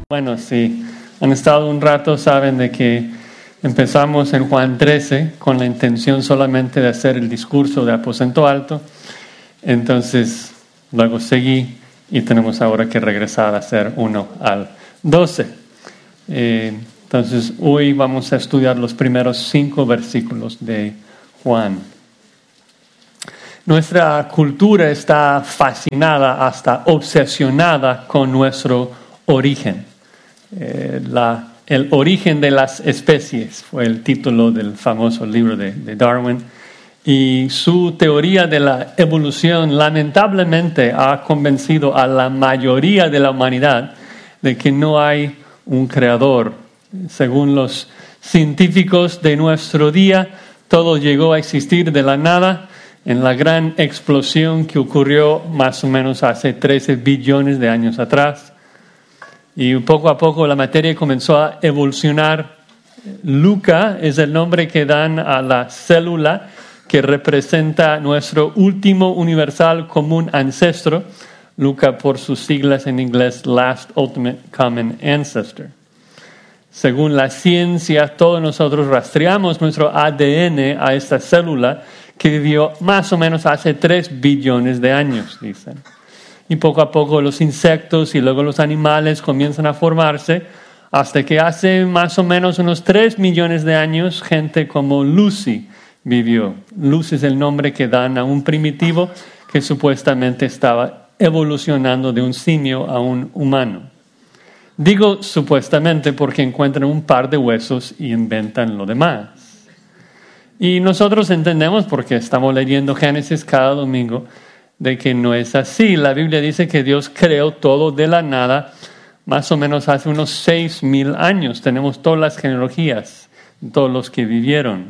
Bueno, si han estado un rato, saben de que empezamos en Juan 13 con la intención solamente de hacer el discurso de aposento alto. Entonces, luego seguí y tenemos ahora que regresar a hacer 1 al 12. Entonces, hoy vamos a estudiar los primeros 5 versículos de Juan. Nuestra cultura está fascinada, hasta obsesionada con nuestro origen. El origen de las especies fue el título del famoso libro de Darwin. Y su teoría de la evolución lamentablemente ha convencido a la mayoría de la humanidad de que no hay un creador. Según los científicos de nuestro día, todo llegó a existir de la nada en la gran explosión que ocurrió más o menos hace 13 billones de años atrás. Y poco a poco la materia comenzó a evolucionar. Luca es el nombre que dan a la célula que representa nuestro último universal común ancestro. Luca por sus siglas en inglés, Last Ultimate Common Ancestor. Según la ciencia, todos nosotros rastreamos nuestro ADN a esta célula que vivió más o menos hace 3 billones de años, dicen. Y poco a poco los insectos y luego los animales comienzan a formarse hasta que hace más o menos unos 3 millones de años gente como Lucy vivió. Lucy es el nombre que dan a un primitivo que supuestamente estaba evolucionando de un simio a un humano. Digo supuestamente porque encuentran un par de huesos y inventan lo demás. Y nosotros entendemos, porque estamos leyendo Génesis cada domingo, de que no es así. La Biblia dice que Dios creó todo de la nada, más o menos hace unos 6,000 años. Tenemos todas las genealogías, todos los que vivieron.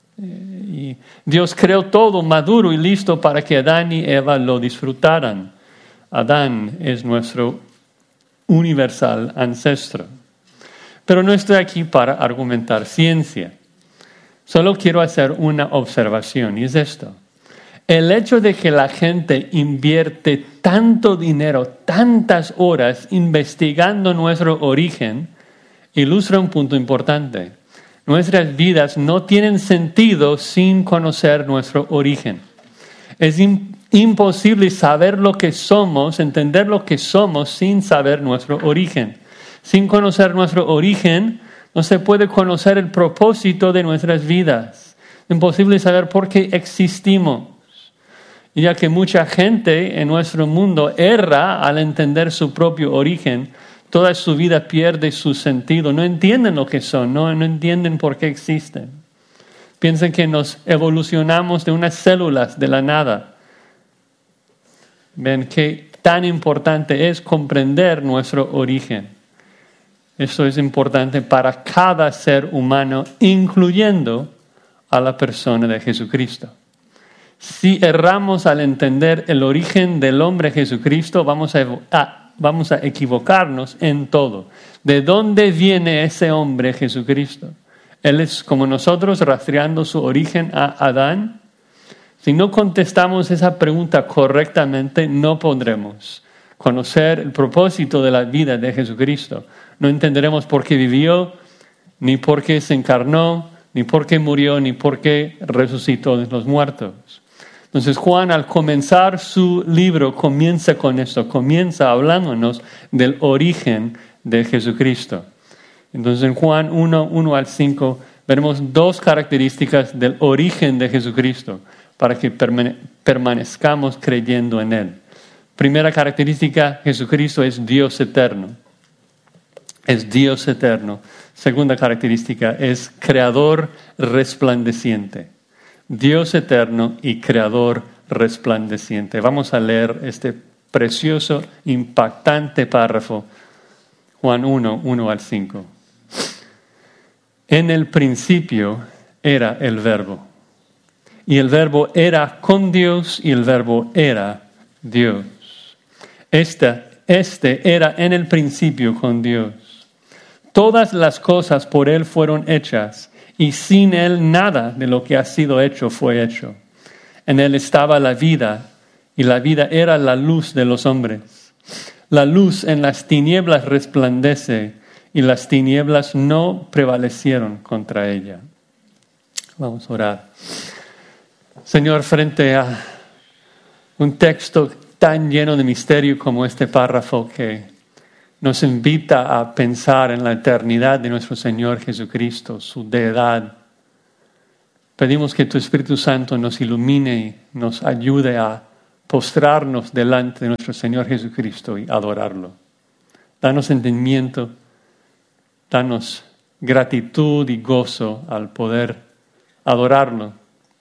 Y Dios creó todo maduro y listo para que Adán y Eva lo disfrutaran. Adán es nuestro universal ancestro. Pero no estoy aquí para argumentar ciencia. Solo quiero hacer una observación, y es esto. El hecho de que la gente invierte tanto dinero, tantas horas investigando nuestro origen, ilustra un punto importante. Nuestras vidas no tienen sentido sin conocer nuestro origen. Es imposible saber lo que somos, entender lo que somos sin saber nuestro origen. Sin conocer nuestro origen, no se puede conocer el propósito de nuestras vidas. Es imposible saber por qué existimos. Y ya que mucha gente en nuestro mundo erra al entender su propio origen, toda su vida pierde su sentido. No entienden lo que son, no entienden por qué existen. Piensan que nos evolucionamos de unas células de la nada. Ven qué tan importante es comprender nuestro origen. Eso es importante para cada ser humano, incluyendo a la persona de Jesucristo. Si erramos al entender el origen del hombre Jesucristo, vamos a equivocarnos en todo. ¿De dónde viene ese hombre Jesucristo? Él es como nosotros, rastreando su origen a Adán. Si no contestamos esa pregunta correctamente, no podremos conocer el propósito de la vida de Jesucristo. No entenderemos por qué vivió, ni por qué se encarnó, ni por qué murió, ni por qué resucitó de los muertos. Entonces Juan, al comenzar su libro, comienza con esto, comienza hablándonos del origen de Jesucristo. Entonces en Juan 1 al 5, veremos 2 características del origen de Jesucristo para que permanezcamos creyendo en Él. Primera característica, Jesucristo es Dios eterno. Es Dios eterno. Segunda característica, es creador resplandeciente. Dios eterno y creador resplandeciente. Vamos a leer este precioso, impactante párrafo, Juan 1 al 5. En el principio era el Verbo, y el Verbo era con Dios, y el Verbo era Dios. Este era en el principio con Dios. Todas las cosas por Él fueron hechas, y sin Él nada de lo que ha sido hecho fue hecho. En Él estaba la vida, y la vida era la luz de los hombres. La luz en las tinieblas resplandece y las tinieblas no prevalecieron contra ella. Vamos a orar. Señor, frente a un texto tan lleno de misterio como este párrafo que nos invita a pensar en la eternidad de nuestro Señor Jesucristo, su deidad, pedimos que tu Espíritu Santo nos ilumine y nos ayude a postrarnos delante de nuestro Señor Jesucristo y adorarlo. Danos entendimiento, danos gratitud y gozo al poder adorarlo.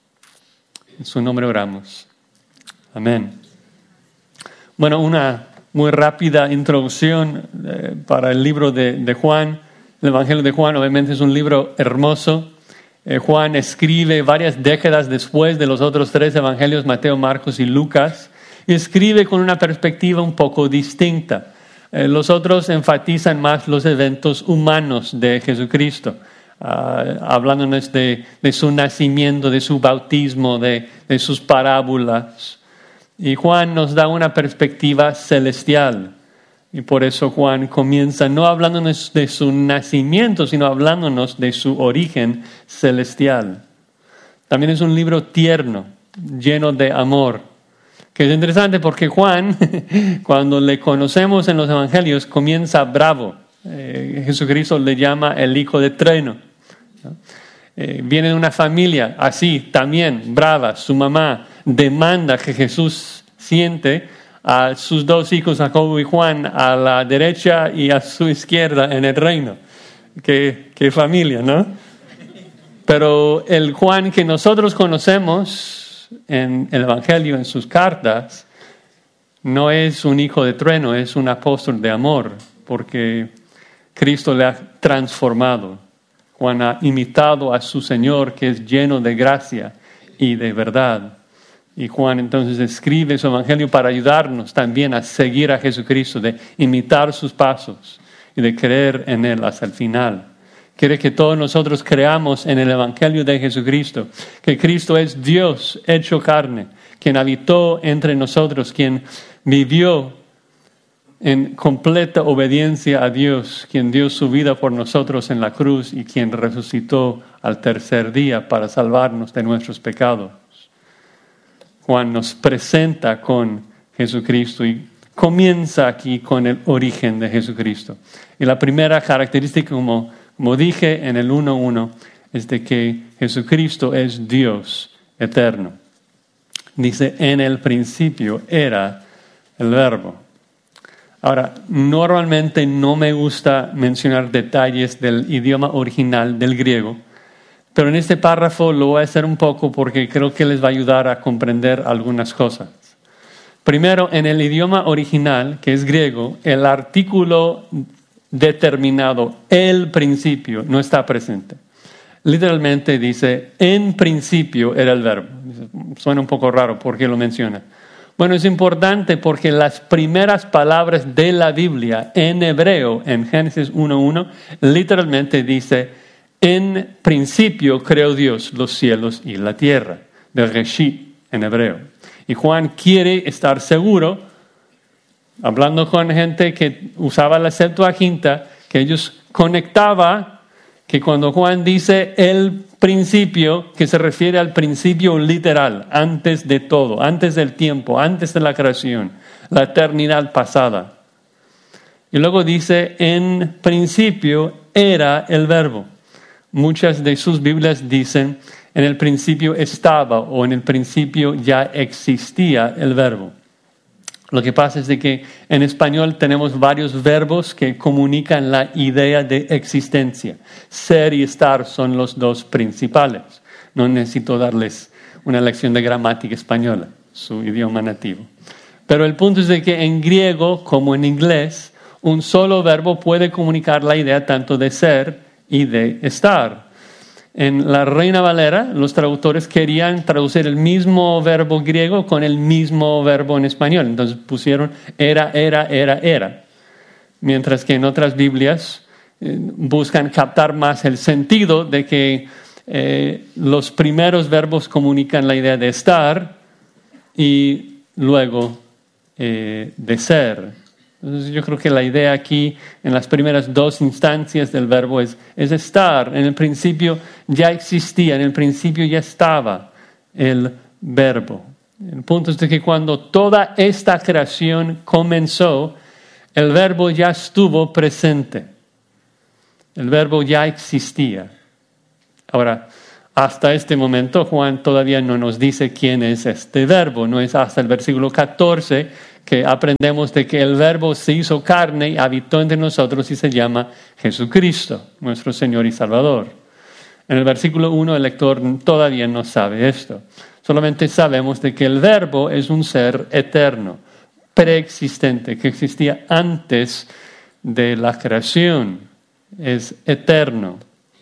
En su nombre oramos. Amén. Bueno, una muy rápida introducción para el libro de Juan. El Evangelio de Juan obviamente es un libro hermoso. Juan escribe varias décadas después de los otros 3 evangelios, Mateo, Marcos y Lucas, y escribe con una perspectiva un poco distinta. Los otros enfatizan más los eventos humanos de Jesucristo, hablándonos de su nacimiento, de su bautismo, de sus parábolas. Y Juan nos da una perspectiva celestial. Y por eso Juan comienza no hablándonos de su nacimiento, sino hablándonos de su origen celestial. También es un libro tierno, lleno de amor. Que es interesante porque Juan, cuando le conocemos en los evangelios, comienza bravo. Jesucristo le llama el hijo de trueno. Viene de una familia así, también brava. Su mamá demanda que Jesús siente a sus 2 hijos, Jacobo y Juan, a la derecha y a su izquierda en el reino. Qué familia, ¿no? Pero el Juan que nosotros conocemos en el Evangelio, en sus cartas, no es un hijo de trueno, es un apóstol de amor, porque Cristo le ha transformado. Juan ha imitado a su Señor, que es lleno de gracia y de verdad. Y Juan entonces escribe su evangelio para ayudarnos también a seguir a Jesucristo, de imitar sus pasos y de creer en Él hasta el final. Quiere que todos nosotros creamos en el evangelio de Jesucristo, que Cristo es Dios hecho carne, quien habitó entre nosotros, quien vivió en completa obediencia a Dios, quien dio su vida por nosotros en la cruz y quien resucitó al tercer día para salvarnos de nuestros pecados. Juan nos presenta con Jesucristo y comienza aquí con el origen de Jesucristo. Y la primera característica, como dije en el 1:1, es de que Jesucristo es Dios eterno. Dice, en el principio era el Verbo. Ahora, normalmente no me gusta mencionar detalles del idioma original del griego, pero en este párrafo lo voy a hacer un poco porque creo que les va a ayudar a comprender algunas cosas. Primero, en el idioma original, que es griego, el artículo determinado, el principio, no está presente. Literalmente dice, en principio era el verbo. Suena un poco raro, ¿por qué lo menciona? Bueno, es importante porque las primeras palabras de la Biblia en hebreo, en Génesis 1:1, literalmente dice, en principio creó Dios los cielos y la tierra, Bereshit en hebreo. Y Juan quiere estar seguro, hablando con gente que usaba la Septuaginta, que ellos conectaban que cuando Juan dice el principio, que se refiere al principio literal, antes de todo, antes del tiempo, antes de la creación, la eternidad pasada. Y luego dice, en principio era el verbo. Muchas de sus Biblias dicen, en el principio estaba o en el principio ya existía el verbo. Lo que pasa es de que en español tenemos varios verbos que comunican la idea de existencia. Ser y estar son los 2 principales. No necesito darles una lección de gramática española, su idioma nativo. Pero el punto es de que en griego como en inglés, un solo verbo puede comunicar la idea tanto de ser y de estar. En la Reina Valera, los traductores querían traducir el mismo verbo griego con el mismo verbo en español. Entonces pusieron era. Mientras que en otras Biblias buscan captar más el sentido de que los primeros verbos comunican la idea de estar y luego de ser. Entonces yo creo que la idea aquí en las primeras dos instancias del verbo es estar. En el principio ya existía, en el principio ya estaba el verbo. El punto es de que cuando toda esta creación comenzó, el verbo ya estuvo presente. El verbo ya existía. Ahora, hasta este momento Juan todavía no nos dice quién es este verbo. No es hasta el versículo 14 que aprendemos de que el verbo se hizo carne y habitó entre nosotros y se llama Jesucristo, nuestro Señor y Salvador. En el versículo 1 el lector todavía no sabe esto. Solamente sabemos de que el verbo es un ser eterno, preexistente, que existía antes de la creación. Es eterno.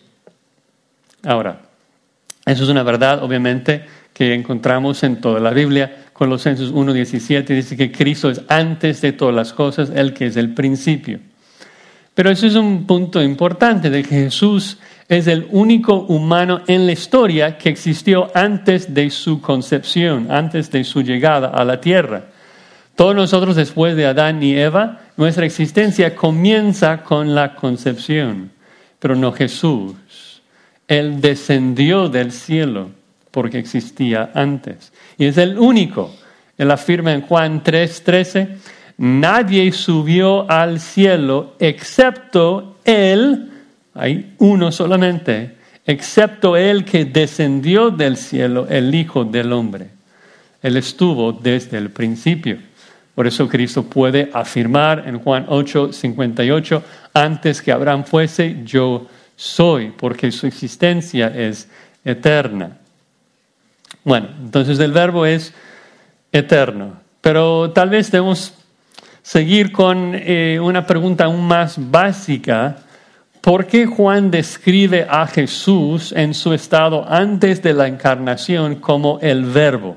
Ahora, eso es una verdad, obviamente, que encontramos en toda la Biblia. Colosenses 1:17 dice que Cristo es antes de todas las cosas, el que es el principio. Pero eso es un punto importante, de que Jesús es el único humano en la historia que existió antes de su concepción, antes de su llegada a la tierra. Todos nosotros, después de Adán y Eva, nuestra existencia comienza con la concepción, pero no Jesús. Él descendió del cielo porque existía antes. Y es el único. Él afirma en Juan 3:13, nadie subió al cielo excepto Él, hay uno solamente, excepto Él que descendió del cielo, el Hijo del Hombre. Él estuvo desde el principio. Por eso Cristo puede afirmar en Juan 8:58, antes que Abraham fuese, yo soy, porque su existencia es eterna. Bueno, entonces el verbo es eterno, pero tal vez debemos seguir con una pregunta aún más básica. ¿Por qué Juan describe a Jesús en su estado antes de la encarnación como el verbo?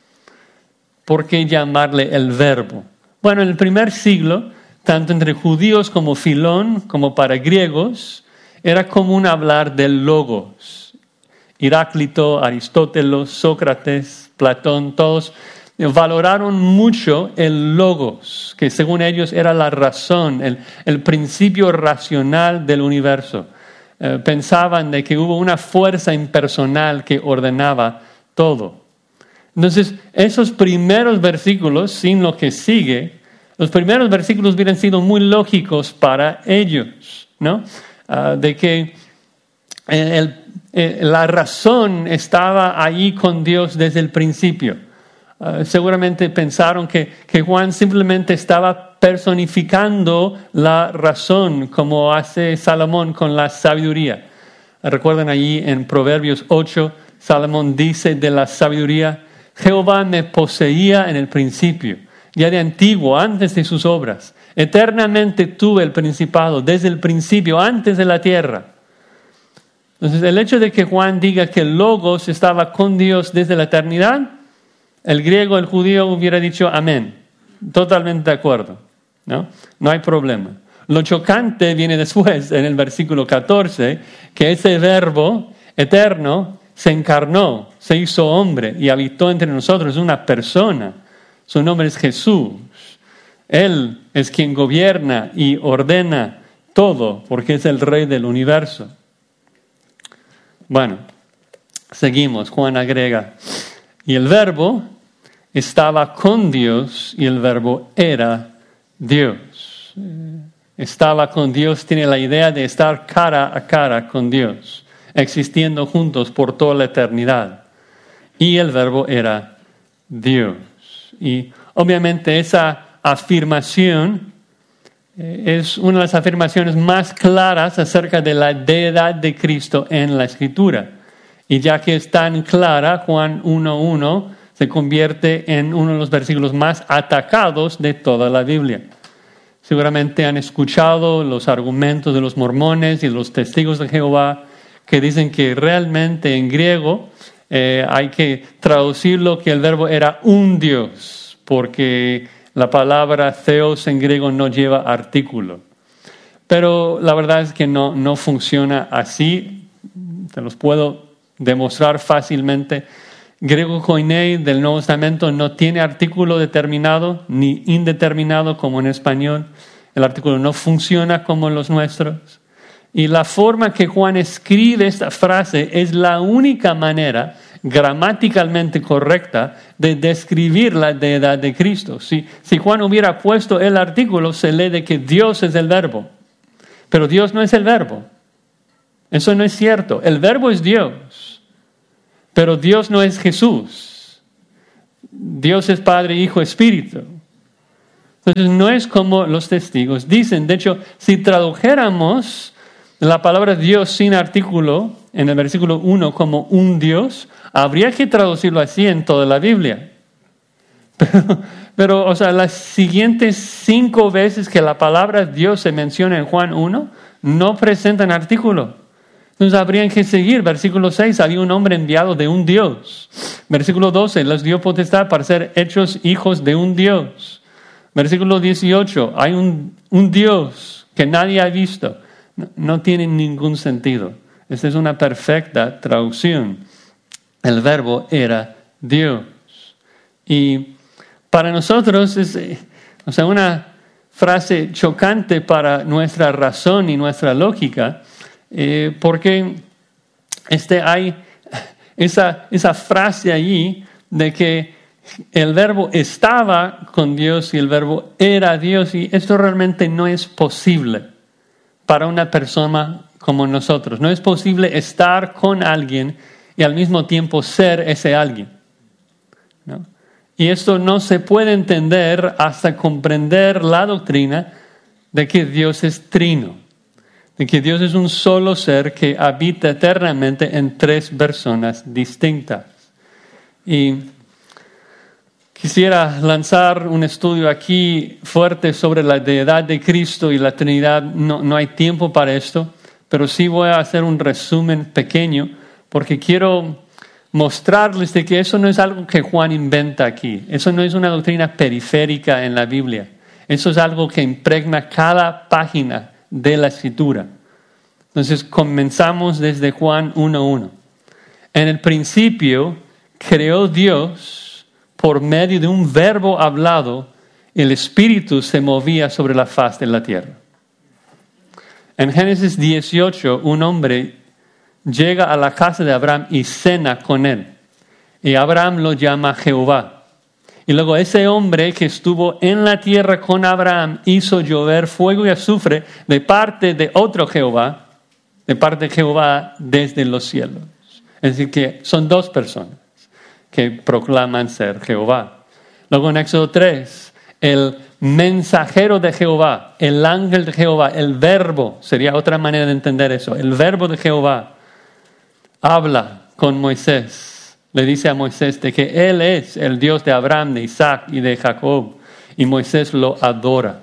¿Por qué llamarle el verbo? Bueno, en el primer siglo, tanto entre judíos como Filón, como para griegos, era común hablar del logos. Heráclito, Aristóteles, Sócrates, Platón, todos valoraron mucho el logos, que según ellos era la razón, el principio racional del universo. Pensaban de que hubo una fuerza impersonal que ordenaba todo. Entonces, esos primeros versículos, sin lo que sigue, los primeros versículos hubieran sido muy lógicos para ellos, ¿no? De que la razón estaba ahí con Dios desde el principio. Seguramente pensaron que Juan simplemente estaba personificando la razón, como hace Salomón con la sabiduría. Recuerdan allí en Proverbios 8, Salomón dice de la sabiduría, Jehová me poseía en el principio, ya de antiguo, antes de sus obras. Eternamente tuve el principado, desde el principio, antes de la tierra. Entonces, el hecho de que Juan diga que el Logos estaba con Dios desde la eternidad, el griego, el judío hubiera dicho amén. Totalmente de acuerdo, ¿no? No hay problema. Lo chocante viene después, en el versículo 14, que ese verbo eterno se encarnó, se hizo hombre y habitó entre nosotros, una persona. Su nombre es Jesús. Él es quien gobierna y ordena todo, porque es el Rey del universo. Bueno, seguimos. Juan agrega, y el verbo estaba con Dios y el verbo era Dios. Estaba con Dios tiene la idea de estar cara a cara con Dios, existiendo juntos por toda la eternidad. Y el verbo era Dios. Y obviamente esa afirmación es una de las afirmaciones más claras acerca de la deidad de Cristo en la Escritura. Y ya que es tan clara, Juan 1:1 se convierte en uno de los versículos más atacados de toda la Biblia. Seguramente han escuchado los argumentos de los mormones y de los testigos de Jehová que dicen que realmente en griego hay que traducirlo que el verbo era un Dios, porque la palabra theos en griego no lleva artículo. Pero la verdad es que no funciona así. Te los puedo demostrar fácilmente. griego koiné del Nuevo Testamento no tiene artículo determinado ni indeterminado como en español. El artículo no funciona como los nuestros. Y la forma que Juan escribe esta frase es la única manera gramaticalmente correcta de describir la deidad de Cristo. Si Juan hubiera puesto el artículo, se lee de que Dios es el verbo. Pero Dios no es el verbo. Eso no es cierto. El verbo es Dios. Pero Dios no es Jesús. Dios es Padre, Hijo, Espíritu. Entonces no es como los testigos dicen. De hecho, si tradujéramos la palabra Dios sin artículo en el versículo 1 como un Dios, habría que traducirlo así en toda la Biblia. Pero las siguientes 5 veces que la palabra Dios se menciona en Juan 1, no presentan artículo. Entonces habrían que seguir. Versículo 6, había un hombre enviado de un Dios. Versículo 12, les dio potestad para ser hechos hijos de un Dios. Versículo 18, hay un Dios que nadie ha visto. No tiene ningún sentido. Esta es una perfecta traducción. El verbo era Dios. Y para nosotros es una frase chocante para nuestra razón y nuestra lógica, porque hay esa frase allí de que el verbo estaba con Dios y el verbo era Dios, y esto realmente no es posible para una persona como nosotros. No es posible estar con alguien y al mismo tiempo ser ese alguien, ¿no? Y esto no se puede entender hasta comprender la doctrina de que Dios es trino, de que Dios es un solo ser que habita eternamente en 3 personas distintas. Y quisiera lanzar un estudio aquí fuerte sobre la deidad de Cristo y la Trinidad. No hay tiempo para esto, pero sí voy a hacer un resumen pequeño porque quiero mostrarles de que eso no es algo que Juan inventa aquí. Eso no es una doctrina periférica en la Biblia. Eso es algo que impregna cada página de la Escritura. Entonces comenzamos desde Juan 1:1. En el principio creó Dios por medio de un verbo hablado, el Espíritu se movía sobre la faz de la tierra. En Génesis 18, un hombre llega a la casa de Abraham y cena con él. Y Abraham lo llama Jehová. Y luego ese hombre que estuvo en la tierra con Abraham hizo llover fuego y azufre de parte de otro Jehová, de parte de Jehová desde los cielos. Es decir, que son 2 personas que proclaman ser Jehová. Luego en Éxodo 3, el mensajero de Jehová, el ángel de Jehová, el verbo, sería otra manera de entender eso, el verbo de Jehová habla con Moisés, le dice a Moisés de que Él es el Dios de Abraham, de Isaac y de Jacob, y Moisés lo adora.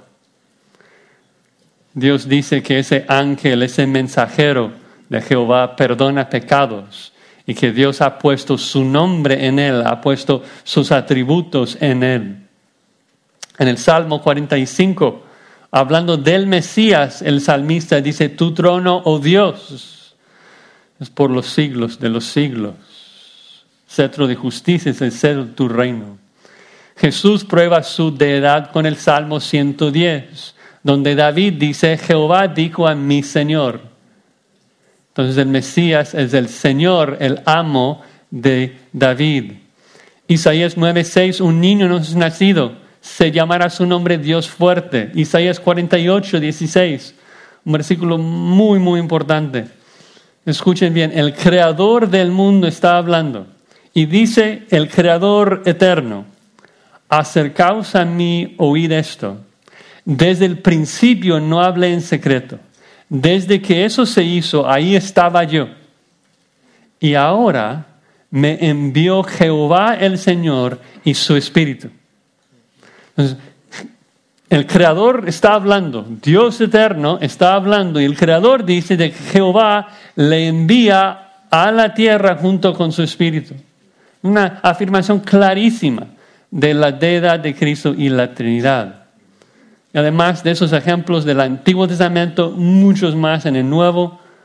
Dios dice que ese ángel, ese mensajero de Jehová perdona pecados y que Dios ha puesto su nombre en él, ha puesto sus atributos en él. En el Salmo 45, hablando del Mesías, el salmista dice: tu trono, oh Dios, es por los siglos de los siglos. Cetro de justicia es el cetro de tu reino. Jesús prueba su deidad con el Salmo 110, donde David dice: Jehová dijo a mi Señor. Entonces el Mesías es el Señor, el amo de David. Isaías 9:6, un niño nos es nacido, se llamará su nombre Dios fuerte. Isaías 48:16, un versículo muy, muy importante. Escuchen bien, el creador del mundo está hablando. Y dice el creador eterno: acercaos a mí, oíd esto. Desde el principio no hablé en secreto. Desde que eso se hizo, ahí estaba yo. Y ahora me envió Jehová el Señor y su Espíritu. Entonces, el Creador está hablando, Dios eterno está hablando, y el Creador dice de que Jehová le envía a la tierra junto con su Espíritu. Una afirmación clarísima de la deidad de Cristo y la Trinidad. Y además de esos ejemplos del Antiguo Testamento, muchos más en el Nuevo.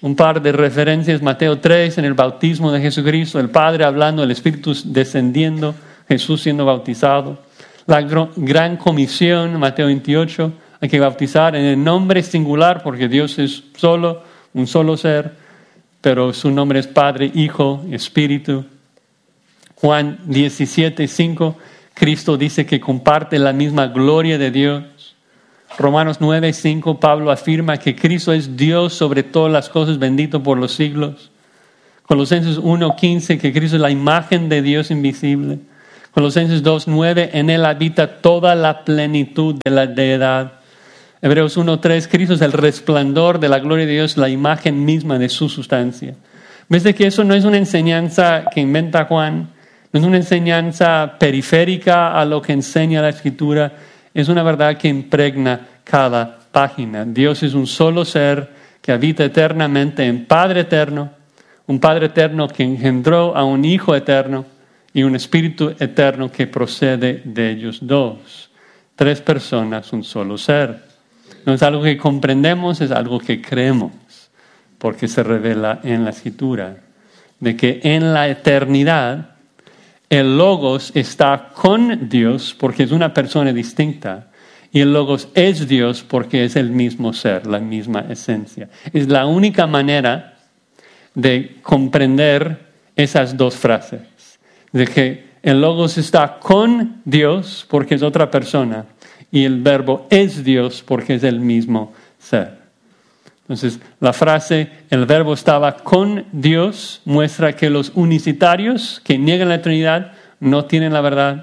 Un par de referencias, Mateo 3, en el bautismo de Jesucristo, el Padre hablando, el Espíritu descendiendo, Jesús siendo bautizado. La gran comisión, Mateo 28, hay que bautizar en el nombre singular porque Dios es solo, un solo ser, pero su nombre es Padre, Hijo, Espíritu. Juan 17, 5, Cristo dice que comparte la misma gloria de Dios. Romanos 9, 5, Pablo afirma que Cristo es Dios sobre todas las cosas, bendito por los siglos. Colosenses 1, 15, que Cristo es la imagen de Dios invisible. Colosenses 2, 9, en Él habita toda la plenitud de la deidad. Hebreos 1, 3, Cristo es el resplandor de la gloria de Dios, la imagen misma de su sustancia. ¿Ves de que eso no es una enseñanza que inventa Juan? No es una enseñanza periférica a lo que enseña la Escritura. Es una verdad que impregna cada página. Dios es un solo ser que habita eternamente en Padre eterno, un Padre eterno que engendró a un Hijo eterno y un Espíritu eterno que procede de ellos dos. 3 personas, un solo ser. No es algo que comprendemos, es algo que creemos, porque se revela en la Escritura, de que en la eternidad el Logos está con Dios porque es una persona distinta y el Logos es Dios porque es el mismo ser, la misma esencia. Es la única manera de comprender esas dos frases, de que el Logos está con Dios porque es otra persona y el verbo es Dios porque es el mismo ser. Entonces, la frase, el verbo estaba con Dios, muestra que los unicitarios que niegan la Trinidad no tienen la verdad.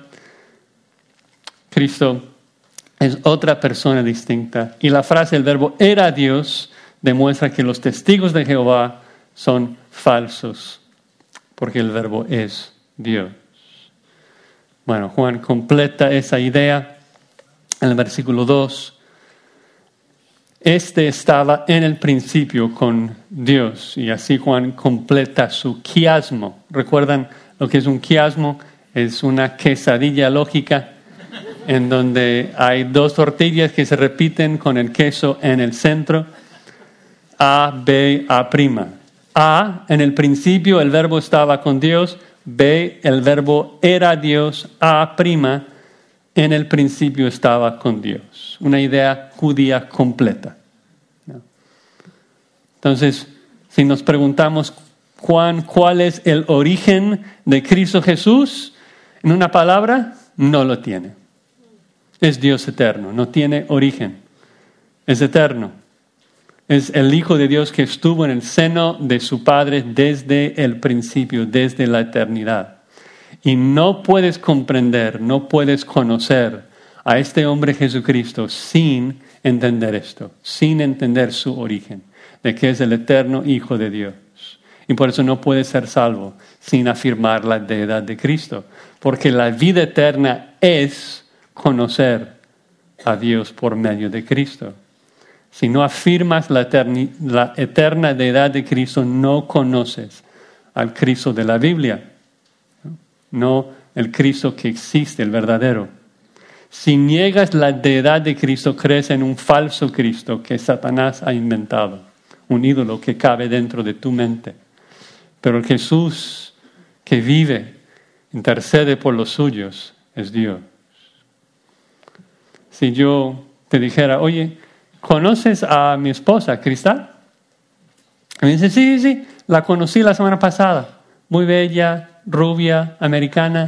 Cristo es otra persona distinta. Y la frase, el verbo era Dios, demuestra que los testigos de Jehová son falsos, porque el verbo es Dios. Bueno, Juan completa esa idea en el versículo 2. Este estaba en el principio con Dios. Y así Juan completa su quiasmo. ¿Recuerdan lo que es un quiasmo? Es una quesadilla lógica en donde hay 2 tortillas que se repiten con el queso en el centro. A, B, A'. A, en el principio el verbo estaba con Dios. B, el verbo era Dios. A', en el principio estaba con Dios. Una idea judía completa. Entonces, si nos preguntamos, Juan, ¿cuál es el origen de Cristo Jesús? En una palabra, no lo tiene. Es Dios eterno, no tiene origen. Es eterno. Es el Hijo de Dios que estuvo en el seno de su Padre desde el principio, desde la eternidad. Y no puedes comprender, no puedes conocer a este hombre Jesucristo sin entender esto, sin entender su origen, de que es el eterno Hijo de Dios. Y por eso no puedes ser salvo sin afirmar la deidad de Cristo, porque la vida eterna es conocer a Dios por medio de Cristo. Si no afirmas la eterna deidad de Cristo, no conoces al Cristo de la Biblia. No el Cristo que existe, el verdadero. Si niegas la deidad de Cristo, crees en un falso Cristo que Satanás ha inventado, un ídolo que cabe dentro de tu mente. Pero el Jesús que vive, intercede por los suyos, es Dios. Si yo te dijera, oye, ¿conoces a mi esposa, Cristal? Y me dice, sí, la conocí la semana pasada. Muy bella, rubia, americana.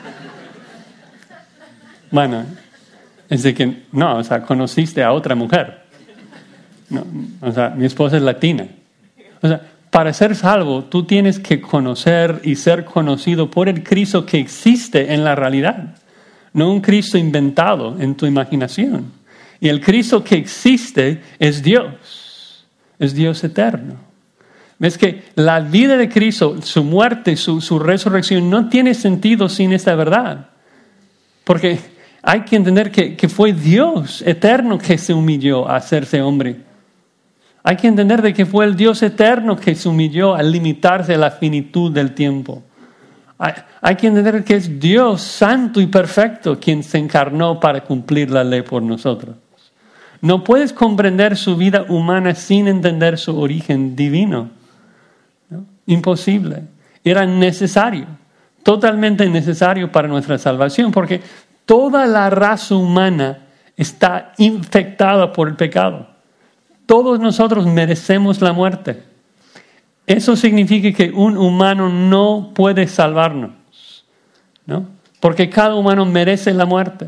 Bueno, es de que, no, o sea, conociste a otra mujer. No, o sea, mi esposa es latina. O sea, para ser salvo, tú tienes que conocer y ser conocido por el Cristo que existe en la realidad. No un Cristo inventado en tu imaginación. Y el Cristo que existe es Dios eterno. ¿Ves que la vida de Cristo, su muerte, su resurrección no tiene sentido sin esta verdad? Porque hay que entender que fue Dios eterno que se humilló a hacerse hombre. Hay que entender de que fue el Dios eterno que se humilló al limitarse a la finitud del tiempo. Hay que entender que es Dios santo y perfecto quien se encarnó para cumplir la ley por nosotros. No puedes comprender su vida humana sin entender su origen divino, ¿no? Imposible. Era necesario, totalmente necesario para nuestra salvación, porque toda la raza humana está infectada por el pecado. Todos nosotros merecemos la muerte. Eso significa que un humano no puede salvarnos, ¿no? Porque cada humano merece la muerte.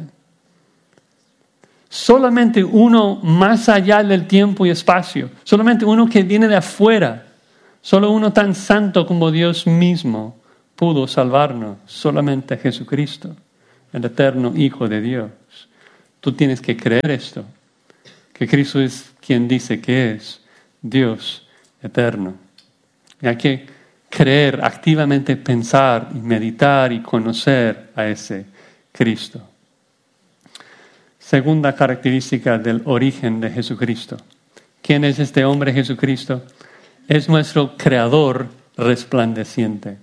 Solamente uno más allá del tiempo y espacio, solamente uno que viene de afuera, solo uno tan santo como Dios mismo pudo salvarnos, solamente Jesucristo, el eterno Hijo de Dios. Tú tienes que creer esto, que Cristo es quien dice que es Dios eterno. Y hay que creer, activamente pensar y meditar y conocer a ese Cristo. Segunda característica del origen de Jesucristo. ¿Quién es este hombre Jesucristo? Es nuestro Creador resplandeciente.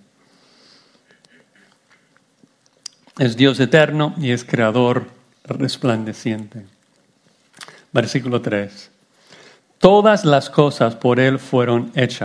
Es Dios eterno y es Creador resplandeciente. Versículo 3. Todas las cosas por Él fueron hechas.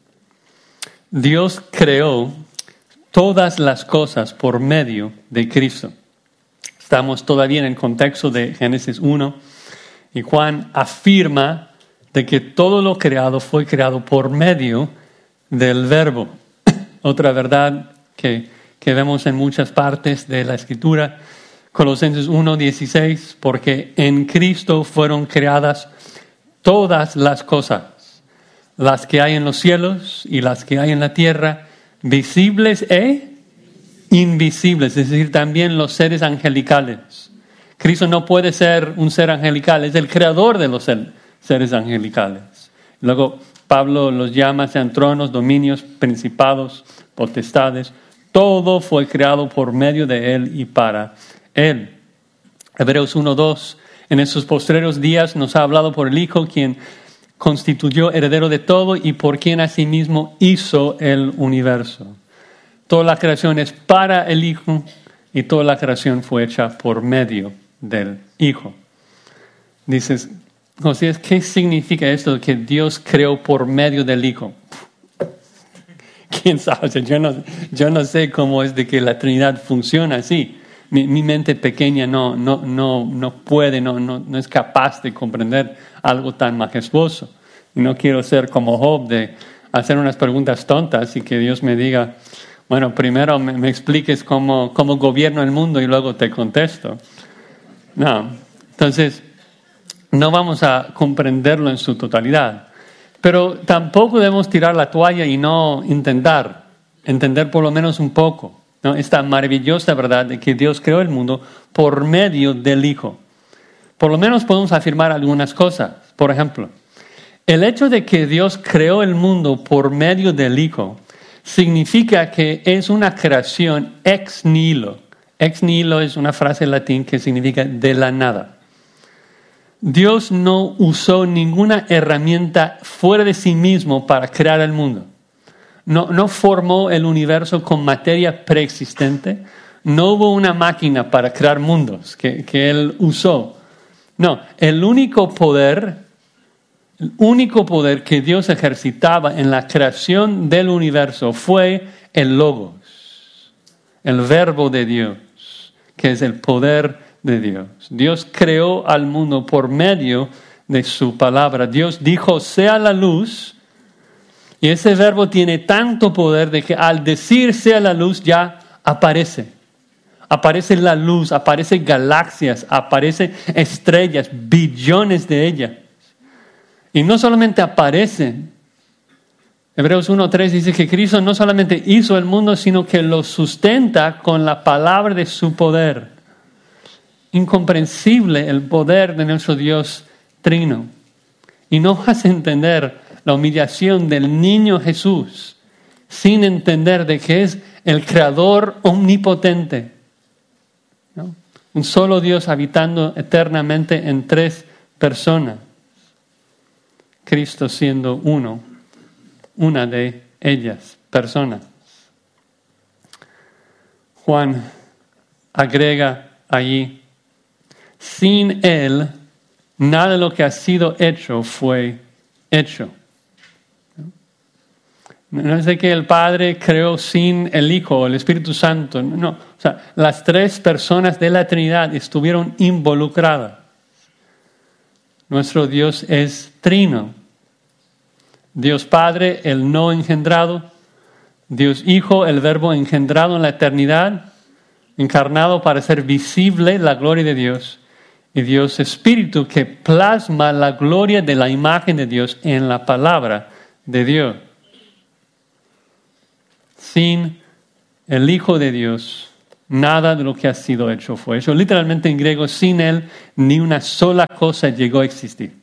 Dios creó todas las cosas por medio de Cristo. Estamos todavía en el contexto de Génesis 1 y Juan afirma de que todo lo creado fue creado por medio del Verbo. Otra verdad que vemos en muchas partes de la Escritura, Colosenses 1:16, porque en Cristo fueron creadas todas las cosas, las que hay en los cielos y las que hay en la tierra, visibles e invisibles, es decir, también los seres angelicales. Cristo no puede ser un ser angelical, es el creador de los seres angelicales. Luego Pablo los llama, sean tronos, dominios, principados, potestades. Todo fue creado por medio de Él y para Él. Hebreos 1:2, en esos postreros días nos ha hablado por el Hijo, quien constituyó heredero de todo y por quien asimismo hizo el universo. Toda la creación es para el Hijo y toda la creación fue hecha por medio del Hijo. Dices, José, ¿qué significa esto que Dios creó por medio del Hijo? ¿Quién sabe? Yo no sé cómo es de que la Trinidad funciona así. Mi mente pequeña no puede, no es capaz de comprender algo tan majestuoso. Y no quiero ser como Job de hacer unas preguntas tontas y que Dios me diga, bueno, primero me expliques cómo gobierno el mundo y luego te contesto. No, entonces no vamos a comprenderlo en su totalidad. Pero tampoco debemos tirar la toalla y no intentar entender por lo menos un poco, ¿no? Esta maravillosa verdad de que Dios creó el mundo por medio del Hijo. Por lo menos podemos afirmar algunas cosas. Por ejemplo, el hecho de que Dios creó el mundo por medio del Hijo significa que es una creación ex nihilo. Ex nihilo es una frase en latín que significa de la nada. Dios no usó ninguna herramienta fuera de sí mismo para crear el mundo. No formó el universo con materia preexistente. No hubo una máquina para crear mundos que Él usó. No, el único poder que Dios ejercitaba en la creación del universo fue el Logos, el Verbo de Dios, que es el poder de Dios. Dios creó al mundo por medio de su palabra. Dios dijo, sea la luz, y ese verbo tiene tanto poder de que al decir sea la luz ya aparece. Aparece la luz, aparecen galaxias, aparecen estrellas, billones de ellas. Y no solamente aparecen. Hebreos 1:3 dice que Cristo no solamente hizo el mundo, sino que lo sustenta con la palabra de su poder. Incomprensible el poder de nuestro Dios trino. Y no vas a entender la humillación del niño Jesús sin entender de que es el creador omnipotente, ¿no? Un solo Dios habitando eternamente en tres personas. Cristo siendo una de ellas, personas. Juan agrega allí, sin Él nada de lo que ha sido hecho fue hecho. No es de que el Padre creó sin el Hijo o el Espíritu Santo. No, o sea, las tres personas de la Trinidad estuvieron involucradas. Nuestro Dios es trino. Dios Padre, el no engendrado. Dios Hijo, el Verbo engendrado en la eternidad, encarnado para hacer visible la gloria de Dios. Y Dios Espíritu, que plasma la gloria de la imagen de Dios en la palabra de Dios. Sin el Hijo de Dios, nada de lo que ha sido hecho fue hecho. Literalmente en griego, sin Él, ni una sola cosa llegó a existir.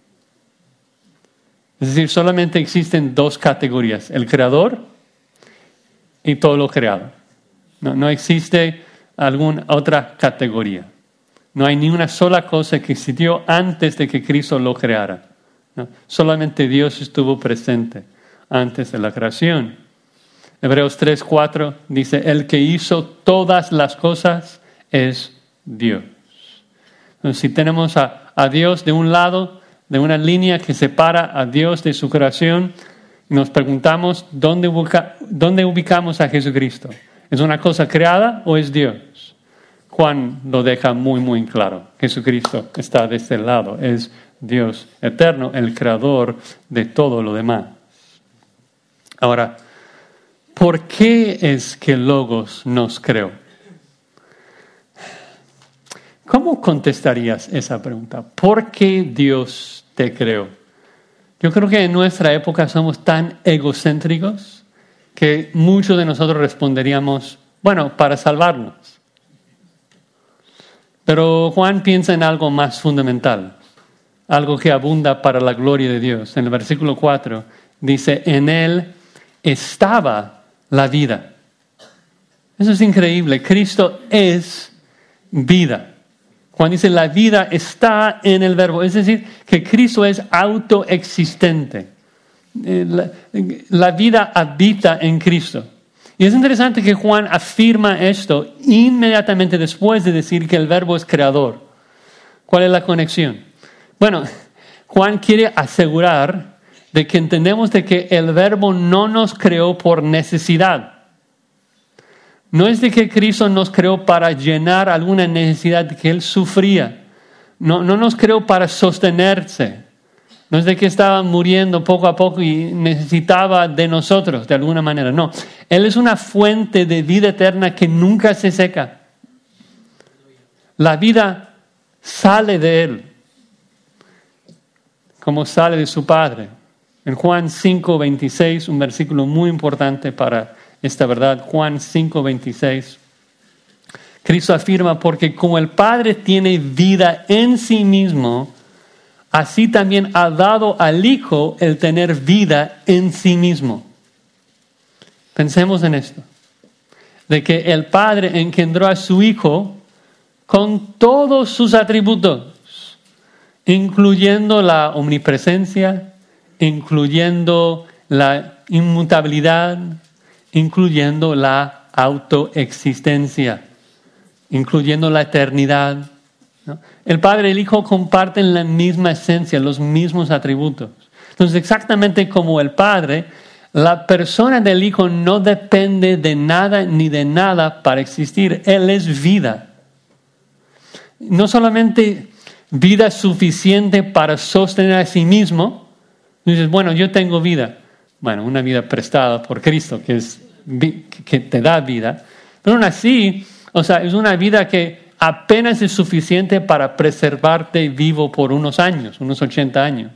Es decir, solamente existen dos categorías, el Creador y todo lo creado. No existe alguna otra categoría. No hay ni una sola cosa que existió antes de que Cristo lo creara. No, solamente Dios estuvo presente antes de la creación. Hebreos 3:4 dice, el que hizo todas las cosas es Dios. Entonces, si tenemos a Dios de un lado, de una línea que separa a Dios de su creación, nos preguntamos, ¿dónde ubicamos a Jesucristo? ¿Es una cosa creada o es Dios? Juan lo deja muy, muy claro. Jesucristo está de este lado. Es Dios eterno, el creador de todo lo demás. Ahora, ¿por qué es que Logos nos creó? ¿Cómo contestarías esa pregunta? ¿Por qué Dios te creó? Yo creo que en nuestra época somos tan egocéntricos que muchos de nosotros responderíamos, bueno, para salvarnos. Pero Juan piensa en algo más fundamental, algo que abunda para la gloria de Dios. En el versículo 4 dice, en Él estaba la vida. Eso es increíble. Cristo es vida. Cuando dice la vida está en el Verbo, es decir, que Cristo es autoexistente. La vida habita en Cristo. Y es interesante que Juan afirma esto inmediatamente después de decir que el Verbo es creador. ¿Cuál es la conexión? Bueno, Juan quiere asegurar de que entendemos de que el Verbo no nos creó por necesidad. No es de que Cristo nos creó para llenar alguna necesidad que Él sufría. No nos creó para sostenerse. No es de que estaba muriendo poco a poco y necesitaba de nosotros de alguna manera. No, Él es una fuente de vida eterna que nunca se seca. La vida sale de Él, como sale de su Padre. En Juan 5:26, un versículo muy importante para esta verdad, Juan 5:26, Cristo afirma, porque como el Padre tiene vida en sí mismo, así también ha dado al Hijo el tener vida en sí mismo. Pensemos en esto, de que el Padre engendró a su Hijo con todos sus atributos, incluyendo la omnipresencia, incluyendo la inmutabilidad, incluyendo la autoexistencia, incluyendo la eternidad, ¿no? El Padre y el Hijo comparten la misma esencia, los mismos atributos. Entonces, exactamente como el Padre, la persona del Hijo no depende de nada ni de nada para existir. Él es vida. No solamente vida suficiente para sostener a sí mismo. Dices, bueno, yo tengo vida. Bueno, una vida prestada por Cristo, que te da vida. Pero aún así, o sea, es una vida que apenas es suficiente para preservarte vivo por unos años, unos 80 años.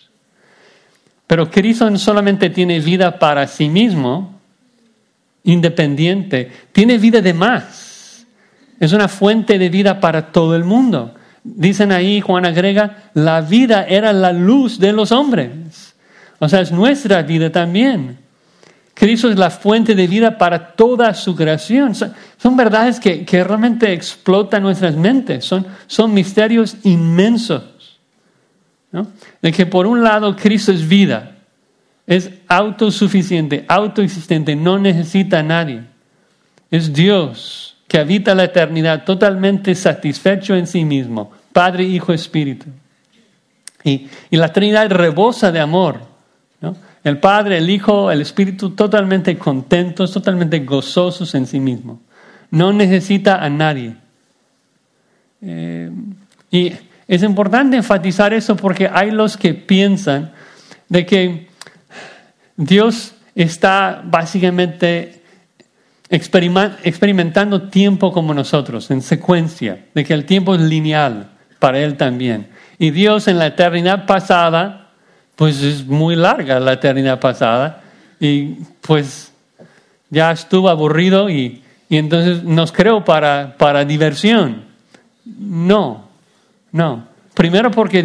Pero Cristo no solamente tiene vida para sí mismo, independiente, tiene vida de más. Es una fuente de vida para todo el mundo. Dicen ahí, Juan agrega, la vida era la luz de los hombres. O sea, es nuestra vida también. Cristo es la fuente de vida para toda su creación. Son verdades que realmente explotan nuestras mentes. Son misterios inmensos, ¿no? De que por un lado Cristo es vida. Es autosuficiente, autoexistente, no necesita a nadie. Es Dios que habita la eternidad totalmente satisfecho en sí mismo. Padre, Hijo, Espíritu. Y la Trinidad rebosa de amor, ¿no? El Padre, el Hijo, el Espíritu totalmente contentos, totalmente gozosos en sí mismos. No necesita a nadie. Y es importante enfatizar eso porque hay los que piensan de que Dios está básicamente experimentando tiempo como nosotros, en secuencia, de que el tiempo es lineal para Él también. Y Dios en la eternidad pasada, pues es muy larga la eternidad pasada, y pues ya estuvo aburrido y entonces nos creó para diversión. No. Primero porque